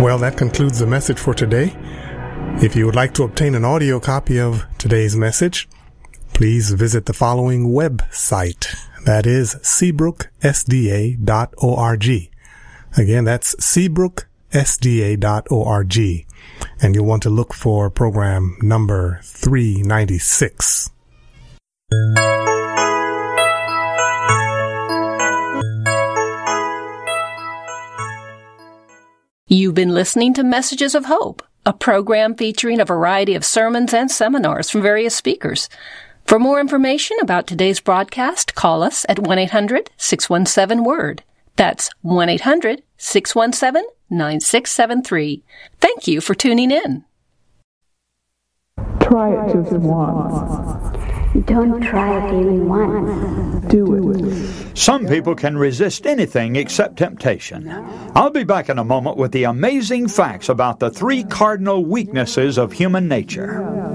Well, that concludes the message for today. If you would like to obtain an audio copy of today's message, please visit the following website. That is seabrooksda.org. Again, that's seabrooksda.org. And you'll want to look for program number 396. You've been listening to Messages of Hope, a program featuring a variety of sermons and seminars from various speakers. For more information about today's broadcast, call us at 1-800-617-WORD. That's 1-800-617-9673. Thank you for tuning in. Try it just once. Don't try it even once. Do it. Some people can resist anything except temptation. I'll be back in a moment with the amazing facts about the 3 cardinal weaknesses of human nature.